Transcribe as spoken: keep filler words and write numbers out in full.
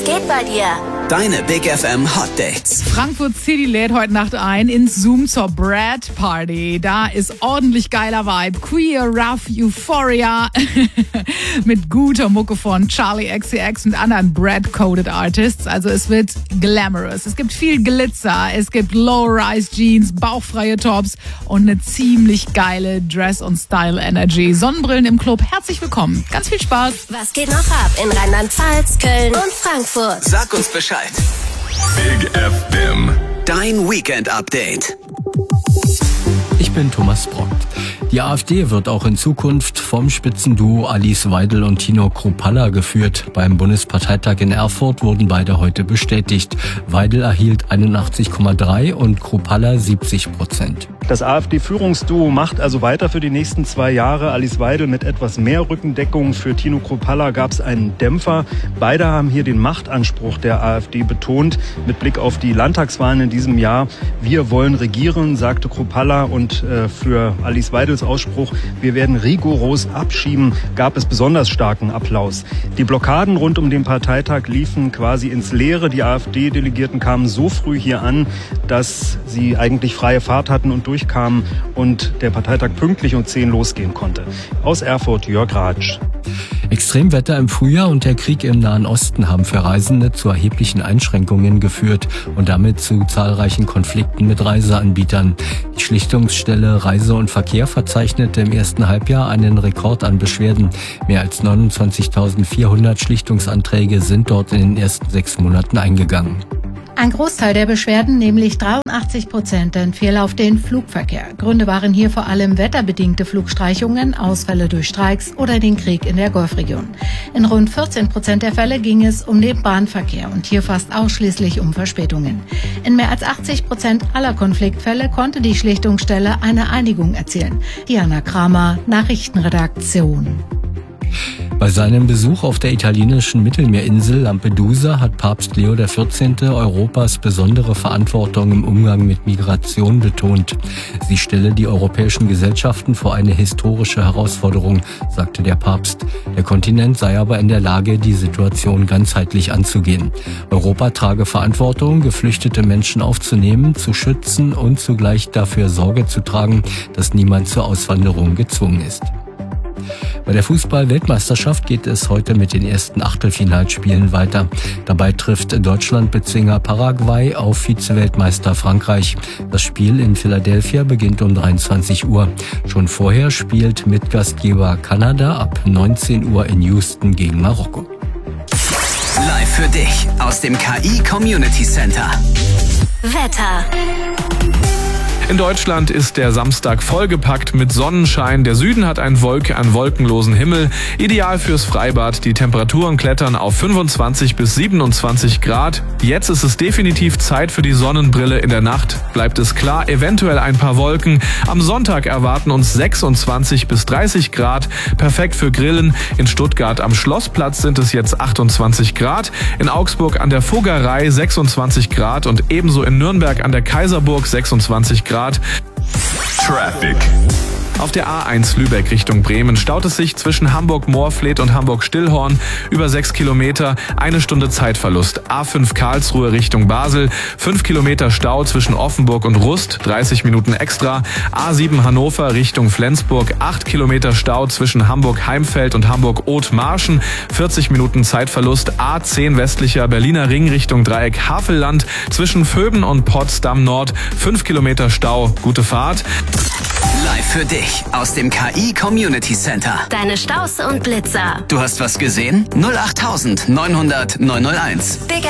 geht bei dir? Deine Big F M Hot Dates. Frankfurt City lädt heute Nacht ein ins Zoom zur Brad Party. Da ist ordentlich geiler Vibe. Queer, rough, Euphoria. Mit guter Mucke von Charlie X C X und anderen Brad-coded Artists. Also es wird glamorous. Es gibt viel Glitzer. Es gibt Low-Rise-Jeans, bauchfreie Tops und eine ziemlich geile Dress- und Style-Energy. Sonnenbrillen im Club. Herzlich willkommen. Ganz viel Spaß. Was geht noch ab in Rheinland-Pfalz, Köln und Frankfurt? Sag uns Bescheid. Big F M. Dein Weekend-Update. Ich bin Thomas Brock. Die AfD wird auch in Zukunft vom Spitzenduo Alice Weidel und Tino Kruppalla geführt. Beim Bundesparteitag in Erfurt wurden beide heute bestätigt. Weidel erhielt einundachtzig Komma drei und Kruppalla siebzig Prozent. Das AfD-Führungsduo macht also weiter für die nächsten zwei Jahre. Alice Weidel mit etwas mehr Rückendeckung. Für Tino Kruppalla gab es einen Dämpfer. Beide haben hier den Machtanspruch der AfD betont. Mit Blick auf die Landtagswahlen in diesem Jahr. Wir wollen regieren, sagte Kruppalla. Und äh, für Alice Weidels Ausspruch, wir werden rigoros abschieben, gab es besonders starken Applaus. Die Blockaden rund um den Parteitag liefen quasi ins Leere. Die AfD-Delegierten kamen so früh hier an, dass sie eigentlich freie Fahrt hatten und durchkamen und der Parteitag pünktlich um zehn losgehen konnte. Aus Erfurt, Jörg Ratsch. Extremwetter im Frühjahr und der Krieg im Nahen Osten haben für Reisende zu erheblichen Einschränkungen geführt und damit zu zahlreichen Konflikten mit Reiseanbietern. Die Schlichtungsstelle Reise und Verkehr verzeichnete im ersten Halbjahr einen Rekord an Beschwerden. Mehr als neunundzwanzigtausendvierhundert Schlichtungsanträge sind dort in den ersten sechs Monaten eingegangen. Ein Großteil der Beschwerden, nämlich dreiundachtzig Prozent, entfiel auf den Flugverkehr. Gründe waren hier vor allem wetterbedingte Flugstreichungen, Ausfälle durch Streiks oder den Krieg in der Golfregion. In rund vierzehn Prozent der Fälle ging es um den Bahnverkehr und hier fast ausschließlich um Verspätungen. In mehr als achtzig Prozent aller Konfliktfälle konnte die Schlichtungsstelle eine Einigung erzielen. Diana Kramer, Nachrichtenredaktion. Bei seinem Besuch auf der italienischen Mittelmeerinsel Lampedusa hat Papst Leo der vierzehnte. Europas besondere Verantwortung im Umgang mit Migration betont. Sie stelle die europäischen Gesellschaften vor eine historische Herausforderung, sagte der Papst. Der Kontinent sei aber in der Lage, die Situation ganzheitlich anzugehen. Europa trage Verantwortung, geflüchtete Menschen aufzunehmen, zu schützen und zugleich dafür Sorge zu tragen, dass niemand zur Auswanderung gezwungen ist. Bei der Fußball-Weltmeisterschaft geht es heute mit den ersten Achtelfinalspielen weiter. Dabei trifft Deutschland-Bezwinger Paraguay auf Vize-Weltmeister Frankreich. Das Spiel in Philadelphia beginnt um dreiundzwanzig Uhr. Schon vorher spielt Mitgastgeber Kanada ab neunzehn Uhr in Houston gegen Marokko. Live für dich aus dem K I Community Center. Wetter. In Deutschland ist der Samstag vollgepackt mit Sonnenschein. Der Süden hat einen, Wolke, einen wolkenlosen Himmel. Ideal fürs Freibad. Die Temperaturen klettern auf fünfundzwanzig bis siebenundzwanzig Grad. Jetzt ist es definitiv Zeit für die Sonnenbrille. In der Nacht bleibt es klar, eventuell ein paar Wolken. Am Sonntag erwarten uns sechsundzwanzig bis dreißig Grad. Perfekt für Grillen. In Stuttgart am Schlossplatz sind es jetzt achtundzwanzig Grad. In Augsburg an der Vogerei sechsundzwanzig Grad und ebenso in Nürnberg an der Kaiserburg sechsundzwanzig Grad. Traffic. Auf der A eins Lübeck Richtung Bremen staut es sich zwischen Hamburg-Moorfleet und Hamburg-Stillhorn über sechs Kilometer, eine Stunde Zeitverlust. A fünf Karlsruhe Richtung Basel, fünf Kilometer Stau zwischen Offenburg und Rust, dreißig Minuten extra. A sieben Hannover Richtung Flensburg, acht Kilometer Stau zwischen Hamburg-Heimfeld und Hamburg-Othmarschen, vierzig Minuten Zeitverlust. A zehn westlicher Berliner Ring Richtung Dreieck Havelland, zwischen Vöben und Potsdam Nord, fünf Kilometer Stau. Gute Fahrt. Live für dich aus dem K I Community Center. Deine Staus und Blitzer. Du hast was gesehen? null acht neunhundert neunhunderteins. Big